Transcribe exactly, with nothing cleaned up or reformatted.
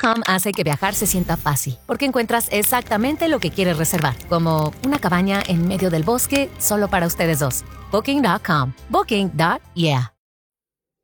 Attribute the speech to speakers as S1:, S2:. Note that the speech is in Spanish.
S1: com hace que viajar se sienta fácil, porque encuentras exactamente lo que quieres reservar, como una cabaña en medio del bosque solo para ustedes dos. Booking punto com. Booking punto yeah.